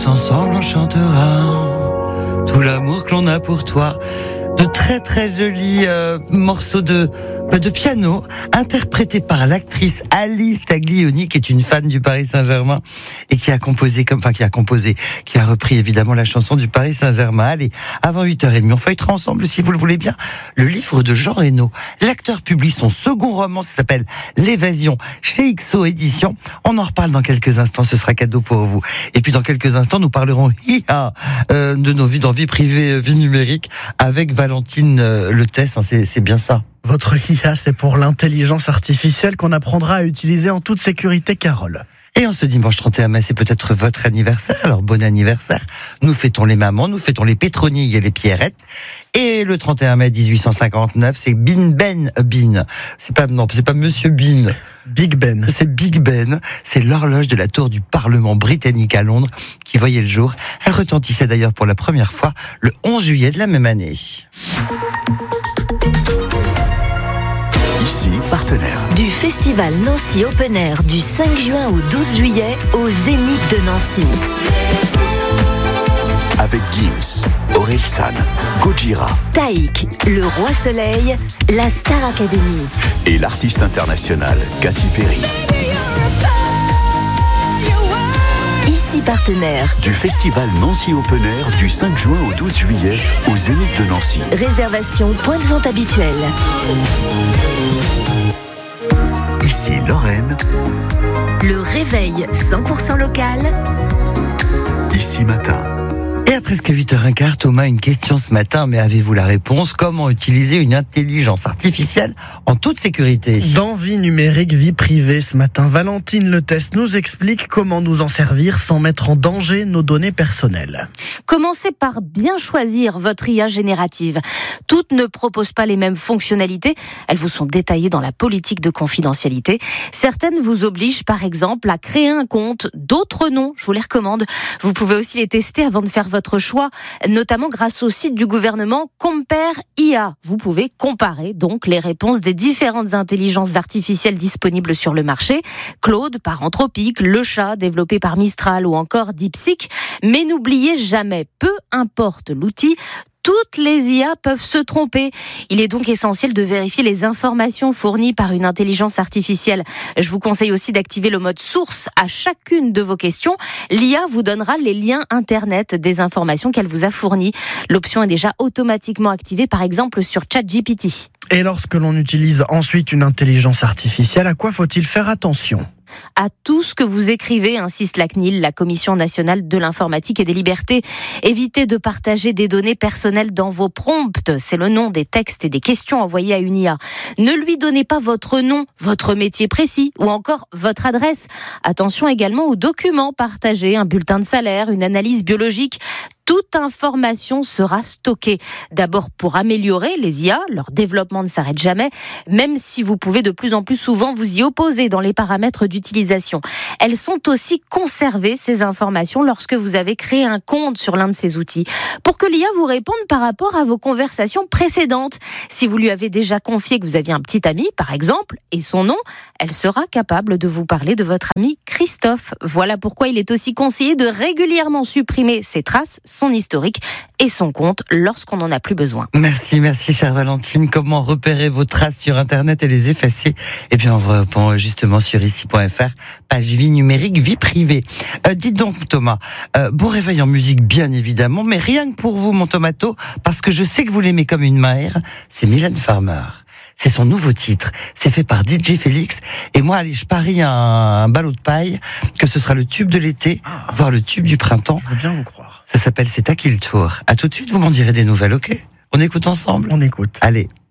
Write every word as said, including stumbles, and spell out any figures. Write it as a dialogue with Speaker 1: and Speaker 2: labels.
Speaker 1: tous ensemble on chantera tout l'amour que l'on a pour toi. De très très jolis euh, morceaux de, de piano interprétés par l'actrice Alice Taglioni, qui est une fan du Paris Saint-Germain et qui a composé, comme, enfin qui a composé, qui a repris évidemment la chanson du Paris Saint-Germain. Allez, avant huit heures trente, on feuilletera ensemble, si vous le voulez bien, le livre de Jean Reno. L'acteur publie son second roman, ça s'appelle L'évasion, chez X O Éditions. On en reparle dans quelques instants, ce sera cadeau pour vous. Et puis dans quelques instants, nous parlerons euh, de nos vies, dans vie privée, vie numérique, avec Valentine euh, Le Tess, hein, c'est, c'est bien ça.
Speaker 2: Votre I A, c'est pour l'intelligence artificielle qu'on apprendra à utiliser en toute sécurité, Carole.
Speaker 1: Et en ce dimanche trente et un mai, c'est peut-être votre anniversaire, alors bon anniversaire. Nous fêtons les mamans, nous fêtons les Pétronilles et les Pierrettes. Et le trente et un mai dix-huit cent cinquante-neuf, c'est Bin Ben Bin. C'est pas, non, c'est pas Monsieur Bin.
Speaker 2: Big Ben.
Speaker 1: C'est Big Ben. C'est l'horloge de la tour du Parlement britannique à Londres qui voyait le jour. Elle retentissait d'ailleurs pour la première fois le onze juillet de la même année.
Speaker 3: Ici, partenaire
Speaker 4: du festival Nancy Open Air du cinq juin au douze juillet au Zénith de Nancy.
Speaker 3: Avec Gims, Orelsan, Gojira,
Speaker 4: Taïk, le Roi Soleil, la Star Academy
Speaker 3: et l'artiste international Katy Perry.
Speaker 4: Ici partenaire
Speaker 3: du festival Nancy Open Air du cinq juin au douze juillet au Zénith de Nancy.
Speaker 4: Réservation point de vente habituel.
Speaker 3: Ici Lorraine.
Speaker 4: Le réveil cent pour cent local.
Speaker 3: Ici matin.
Speaker 1: Et à presque huit heures quinze, Thomas, une question ce matin, mais avez-vous la réponse? Comment utiliser une intelligence artificielle en toute sécurité?
Speaker 2: Dans Vie numérique, vie privée, ce matin, Valentine Le Tess nous explique comment nous en servir sans mettre en danger nos données personnelles.
Speaker 5: Commencez par bien choisir votre I A générative. Toutes ne proposent pas les mêmes fonctionnalités. Elles vous sont détaillées dans la politique de confidentialité. Certaines vous obligent, par exemple, à créer un compte. D'autres non, je vous les recommande. Vous pouvez aussi les tester avant de faire votre choix, notamment grâce au site du gouvernement Compare I A. Vous pouvez comparer donc les réponses des différentes intelligences artificielles disponibles sur le marché. Claude par Anthropic, Le Chat développé par Mistral ou encore DeepSeek. Mais n'oubliez jamais, peu importe l'outil, toutes les I A peuvent se tromper. Il est donc essentiel de vérifier les informations fournies par une intelligence artificielle. Je vous conseille aussi d'activer le mode source à chacune de vos questions. L'I A vous donnera les liens internet des informations qu'elle vous a fournies. L'option est déjà automatiquement activée, par exemple sur ChatGPT.
Speaker 2: Et lorsque l'on utilise ensuite une intelligence artificielle, à quoi faut-il faire attention ?
Speaker 5: À tout ce que vous écrivez, insiste la C N I L, la Commission nationale de l'informatique et des libertés. Évitez de partager des données personnelles dans vos prompts. C'est le nom des textes et des questions envoyés à une I A. Ne lui donnez pas votre nom, votre métier précis ou encore votre adresse. Attention également aux documents partagés, un bulletin de salaire, une analyse biologique. Toute information sera stockée. D'abord pour améliorer les I A, leur développement ne s'arrête jamais, même si vous pouvez de plus en plus souvent vous y opposer dans les paramètres d'utilisation. Elles sont aussi conservées, ces informations, lorsque vous avez créé un compte sur l'un de ces outils, pour que l'I A vous réponde par rapport à vos conversations précédentes. Si vous lui avez déjà confié que vous aviez un petit ami, par exemple, et son nom, elle sera capable de vous parler de votre ami Christophe. Voilà pourquoi il est aussi conseillé de régulièrement supprimer ses traces, son historique et son compte lorsqu'on n'en a plus besoin.
Speaker 1: Merci, merci chère Valentine. Comment repérer vos traces sur Internet et les effacer? Eh bien, on vous répond justement sur ici point f r, page vie numérique, vie privée. Euh, dites donc Thomas, euh, beau réveil en musique bien évidemment, mais rien que pour vous mon tomato, parce que je sais que vous l'aimez comme une mère, c'est Mylène Farmer. C'est son nouveau titre. C'est fait par D J Félix. Et moi, allez, je parie un, un ballot de paille que ce sera le tube de l'été, ah, voire le tube du printemps.
Speaker 2: Je veux bien vous croire.
Speaker 1: Ça s'appelle C'est à qui le tour. À tout de suite, vous m'en direz des nouvelles, ok? On écoute ensemble?
Speaker 2: On écoute.
Speaker 1: Allez.